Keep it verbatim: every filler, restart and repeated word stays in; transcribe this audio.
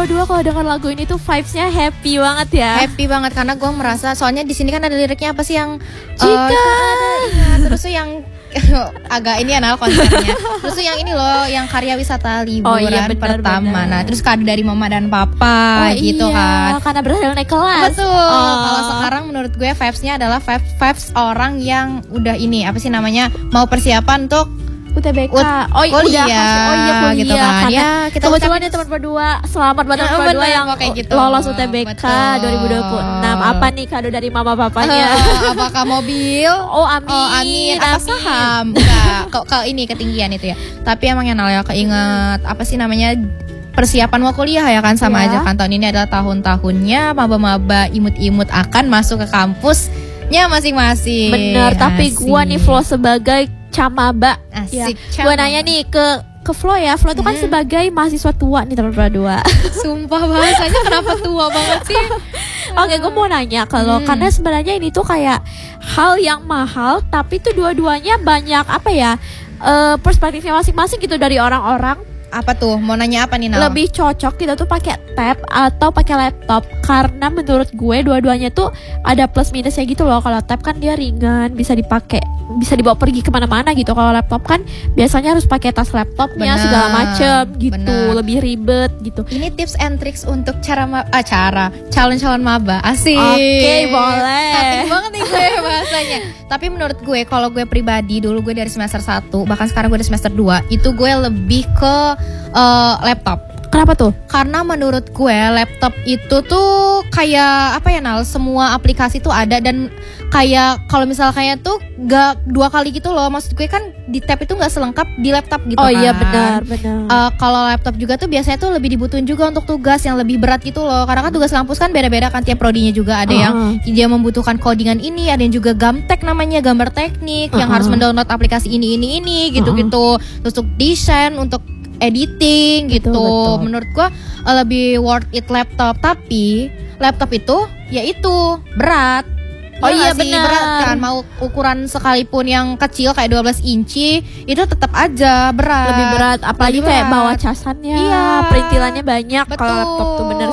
dua kalau dengar lagu ini tuh vibes-nya happy banget ya. Happy banget karena gue merasa soalnya di sini kan ada liriknya apa sih yang Jika uh, iya, terus tuh yang agak ini anal konsepnya. Terus tuh yang ini loh, yang karya wisata liburan Oh, iya, bener, pertama. bener. Nah, terus kado dari mama dan papa Oh, gitu iya, kan. karena berhasil naik kelas. Betul. Oh. Kalau sekarang menurut gue vibes-nya adalah vibes, vibes orang yang udah ini apa sih namanya mau persiapan untuk U T B K. Ut- oh, iya, kuliah, udah, oh iya kuliah gitu kan. karena Ya, kita kebetulan ucapin- ya teman berdua. Selamat buat Nah, teman berdua bener, yang kayak gitu. lolos U T B K Betul. dua ribu dua puluh enam. Apa nih kado dari mama papanya? Uh, apakah mobil? Oh, amin. Oh, amin. Apa Amin. saham? Enggak. Kok ke ini ketinggian itu ya. Tapi emang yang ya keinget apa sih namanya persiapan mau kuliah ya kan sama Ya. aja kan tahun ini adalah tahun-tahunnya maba-maba imut-imut akan masuk ke kampusnya masing-masing. Bener, tapi gua nih Flo sebagai camaba. Asik, Ya. Gua nanya nih ke ke Flo ya. Flo tuh kan Hmm. sebagai mahasiswa tua nih teman berdua. Sumpah bahasanya kenapa tua banget sih? Oke, gue mau nanya kalau Hmm. karena sebenarnya ini tuh kayak hal yang mahal, tapi tuh dua-duanya banyak apa ya eh, perspektifnya masing-masing gitu dari orang-orang. Apa tuh? Mau nanya apa nih, Nal? Lebih cocok kita tuh pakai tab atau pakai laptop karena menurut gue dua-duanya tuh ada plus minusnya gitu loh. Kalau tab kan dia ringan, bisa dipakai, bisa dibawa pergi kemana-mana gitu. Kalau laptop kan biasanya harus pakai tas laptopnya Benar, segala macem gitu, benar. lebih ribet gitu. Ini tips and tricks untuk cara ma- ah, cara calon-calon maba. Asik. Oke, boleh. Cantik banget nih gue bahasanya. Tapi menurut gue kalau gue pribadi dulu gue dari semester satu bahkan sekarang gue dari semester dua itu gue lebih ke eh, laptop. Kenapa tuh? Karena menurut gue laptop itu tuh kayak apa ya Nal, semua aplikasi tuh ada dan kayak kalau misalnya tuh gak dua kali gitu loh. Maksud gue kan di tab itu gak selengkap di laptop gitu Oh kan. iya benar, benar. Uh, kalau laptop juga tuh biasanya tuh lebih dibutuhin juga untuk tugas yang lebih berat gitu loh. Karena kan tugas kampus kan beda-beda kan tiap prodinya juga. Ada yang Uh-uh. dia membutuhkan codingan ini, ada yang juga gamtek namanya, gambar teknik yang Uh-uh. harus mendownload aplikasi ini ini ini gitu-gitu. Terus untuk desain, untuk editing gitu. Betul, betul. Menurut gua uh, lebih worth it laptop. Tapi laptop itu ya itu berat. Oh Ya iya, nggak sih? benar. Berat kan, mau ukuran sekalipun yang kecil kayak dua belas inci itu tetap aja berat. Lebih berat apalagi Lebih kayak berat. bawa casannya, Iya. perintilannya banyak. Betul. Kalau laptop tuh bener